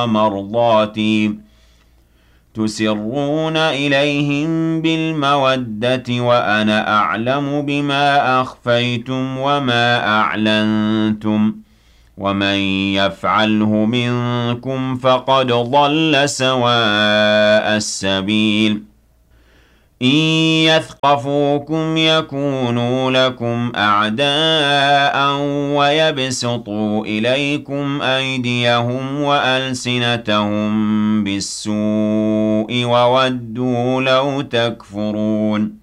ومرضاتي تسرون إليهم بالمودة وأنا أعلم بما أخفيتم وما أعلنتم ومن يفعله منكم فقد ضل سواء السبيل إن يثقفوكم يكونوا لكم أعداء ويبسطوا إليكم أيديهم وألسنتهم بالسوء وودوا لو تكفرون